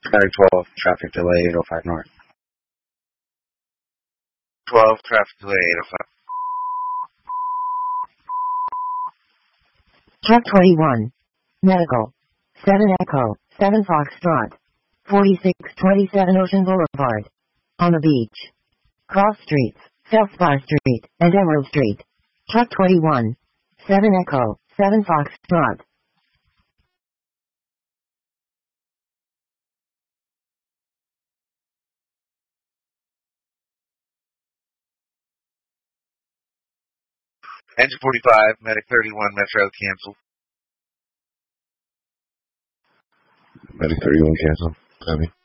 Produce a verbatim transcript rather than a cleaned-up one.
Sky twelve, traffic delay eight oh five north. twelve, traffic delay eight oh five. Truck twenty-one. Medical. seven Echo, seven Foxtrot. forty-six twenty-seven Ocean Boulevard. On the beach. Cross Streets, South Bar Street, and Emerald Street. Truck twenty-one. seven Echo, seven Foxtrot. Engine forty-five, Medic thirty-one, Metro, cancel. Medic thirty-one, cancel. Copy.